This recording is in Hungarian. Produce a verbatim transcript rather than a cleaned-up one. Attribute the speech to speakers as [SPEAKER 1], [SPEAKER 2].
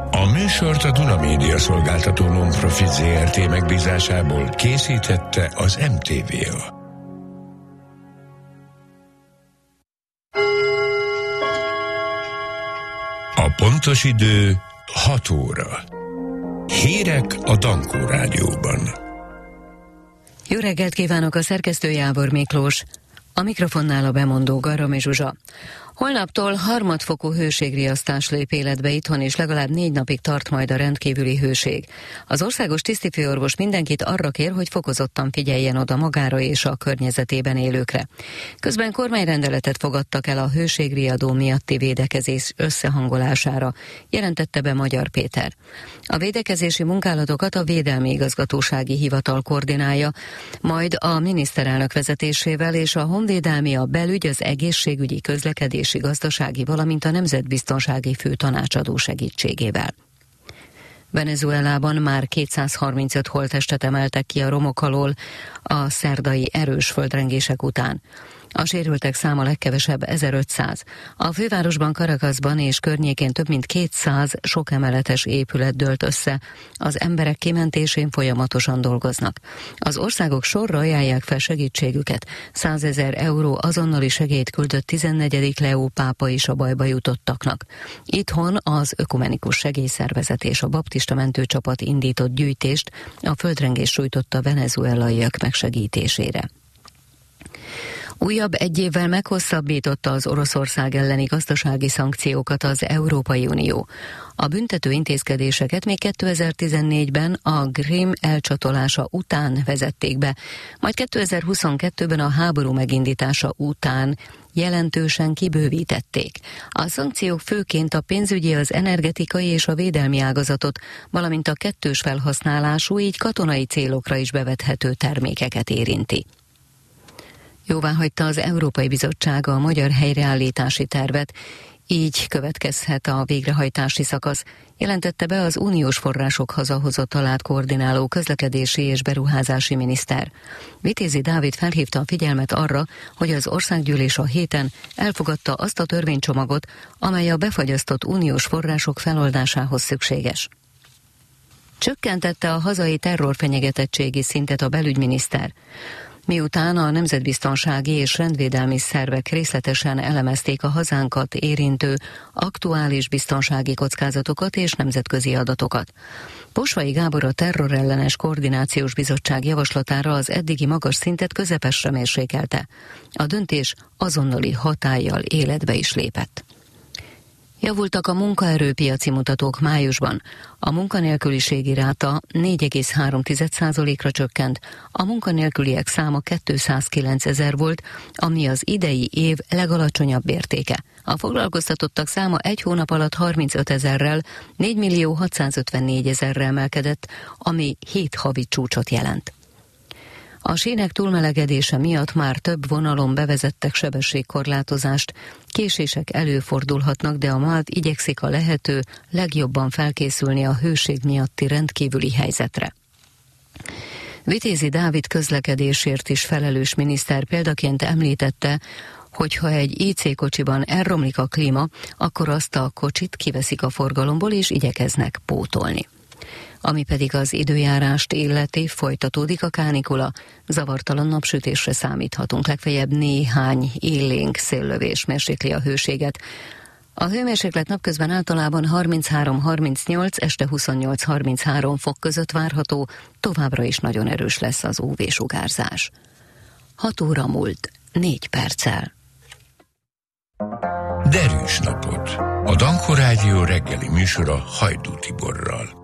[SPEAKER 1] A műsort a Duna Média Szolgáltató Non-Profit zé er té megbízásából készítette az em té vé á. A pontos idő hat óra. Hírek a Dankó Rádióban.
[SPEAKER 2] Jó reggelt kívánok, a szerkesztő Jábor Miklós. A mikrofonnál a bemondó Garami Zsuzsa. Holnaptól harmadfokú hőségriasztás lép életbe itthon, és legalább négy napig tart majd a rendkívüli hőség. Az országos tisztifőorvos mindenkit arra kér, hogy fokozottan figyeljen oda magára és a környezetében élőkre. Közben kormányrendeletet fogadtak el a hőségriadó miatti védekezés összehangolására, jelentette be Magyar Péter. A védekezési munkálatokat a Védelmi Igazgatósági Hivatal koordinálja, majd a miniszterelnök vezetésével és a honvédelmi, a belügy, az egészségügyi, közlekedés, gazdasági, valamint a nemzetbiztonsági főtanácsadó segítségével. Venezuelában már kétszázharmincöt holttestet emeltek ki a romok alól a szerdai erős földrengések után. A sérültek száma legkevesebb ezerötszáz. A fővárosban, Caracasban és környékén több mint kétszáz sokemeletes épület dőlt össze. Az emberek kimentésén folyamatosan dolgoznak. Az országok sorra ajánlják fel segítségüket. százezer euró azonnali segélyt küldött tizennegyedik Leó pápa is a bajba jutottaknak. Itthon az Ökumenikus Segélyszervezet és a Baptista Mentőcsapat indított gyűjtést a földrengés sújtotta venezuelaiak megsegítésére. Újabb egy évvel meghosszabbította az Oroszország elleni gazdasági szankciókat az Európai Unió. A büntető intézkedéseket még kétezer-tizennégyben a Krím elcsatolása után vezették be, majd kétezer-huszonkettőben a háború megindítása után jelentősen kibővítették. A szankciók főként a pénzügyi, az energetikai és a védelmi ágazatot, valamint a kettős felhasználású, így katonai célokra is bevethető termékeket érinti. Jóváhagyta az Európai Bizottság a magyar helyreállítási tervet, így következhet a végrehajtási szakasz, jelentette be az uniós források hazahozatalát koordináló közlekedési és beruházási miniszter. Vitézi Dávid felhívta a figyelmet arra, hogy az országgyűlés a héten elfogadta azt a törvénycsomagot, amely a befagyasztott uniós források feloldásához szükséges. Csökkentette a hazai terrorfenyegetettségi szintet a belügyminiszter, miután a nemzetbiztonsági és rendvédelmi szervek részletesen elemezték a hazánkat érintő aktuális biztonsági kockázatokat és nemzetközi adatokat. Posvai Gábor a Terrorellenes Koordinációs Bizottság javaslatára az eddigi magas szintet közepesre mérsékelte. A döntés azonnali hatállyal életbe is lépett. Javultak a munkaerőpiaci mutatók májusban. A munkanélküliségi ráta négy egész három százalékra csökkent, a munkanélküliek száma kétszázkilencezer volt, ami az idei év legalacsonyabb értéke. A foglalkoztatottak száma egy hónap alatt harmincötezerrel, négy millió hatszázötvennégyezer emelkedett, ami hét havi csúcsot jelent. A sínek túlmelegedése miatt már több vonalon bevezettek sebességkorlátozást, késések előfordulhatnak, de a MÁLT igyekszik a lehető legjobban felkészülni a hőség miatti rendkívüli helyzetre. Vitézi Dávid közlekedésért is felelős miniszter példaként említette, hogy ha egy í cé kocsiban elromlik a klíma, akkor azt a kocsit kiveszik a forgalomból és igyekeznek pótolni. Ami pedig az időjárást illeti, folytatódik a kánikula, zavartalan napsütésre számíthatunk, legfeljebb néhány élénk széllövés mérsékli a hőséget. A hőmérséklet napközben általában harminchárom harmincnyolc, este huszonnyolc harminchárom fok között várható, továbbra is nagyon erős lesz az ú vé-sugárzás. hat óra múlt, négy perccel.
[SPEAKER 1] Derűs napot! A Dankó Rádió reggeli műsora Hajdú Tiborral.